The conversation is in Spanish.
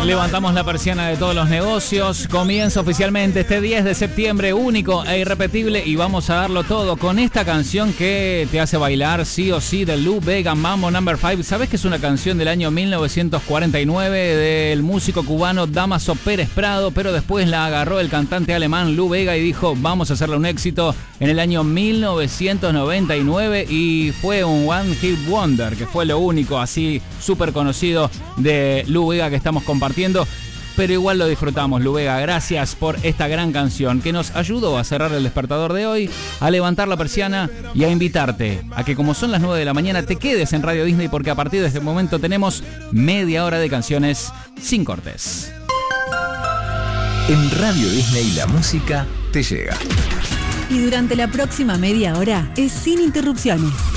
Levantamos la persiana de todos los negocios. Comienza oficialmente este 10 de septiembre, único e irrepetible, y vamos a darlo todo con esta canción que te hace bailar sí o sí, de Lou Bega, Mambo No. 5. ¿Sabés que es una canción del año 1949 del músico cubano Dámaso Pérez Prado? Pero después la agarró el cantante alemán Lou Bega y dijo, vamos a hacerle un éxito en el año 1999, y fue un One Hit Wonder, que fue lo único así súper conocido de Lou Bega que estamos compartiendo, pero igual lo disfrutamos. Lou Bega, gracias por esta gran canción que nos ayudó a cerrar el despertador de hoy, a levantar la persiana y a invitarte a que, como son las 9 de la mañana, te quedes en Radio Disney, porque a partir de este momento tenemos media hora de canciones sin cortes. En Radio Disney la música te llega. Y durante la próxima media hora es sin interrupciones.